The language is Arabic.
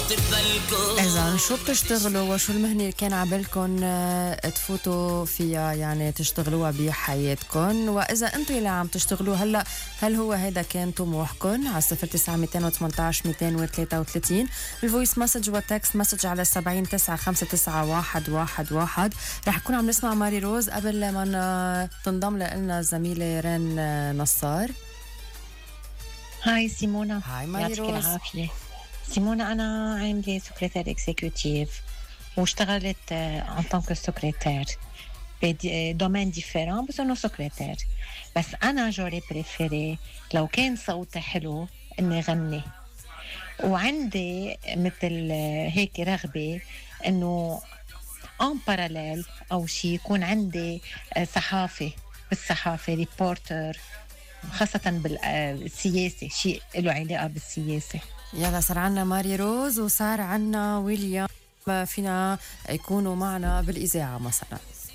إذا شو بتشتغلوا وشو المهنة اللي كان عبالكم تفوتوا فيها يعني تشتغلوها بحياتكم، وإذا أنتوا اللي عم تشتغلوا هلأ هل هو هيدا كان طموحكم؟ على 09 218 233 الفويس مسج والتكست مسج على 70 9 5 9 1 1 1. رح نكون عم نسمع ماري روز قبل ما تنضم لنا الزميلة رين نصار. هاي سيمونا، هاي ماري يعطيك روز. العافية. سيمونا أنا عاملة سكرتير إكزيكوتيف واشتغلت en tant que secrétaire بدومين ديفيرون بس إنه سكرتير. بس أنا جوري بريفيري لو كان صوتي حلو إني غني، وعندي مثل هيك رغبة إنه en parallèle أو شي يكون عندي صحافة، بالصحافة ريبورتر خاصة بالسياسة، شيء له علاقة بالسياسة. يلا صار عنا ماري روز وصار عنا ويليام، فينا يكونوا معنا بالإذاعة مثلا.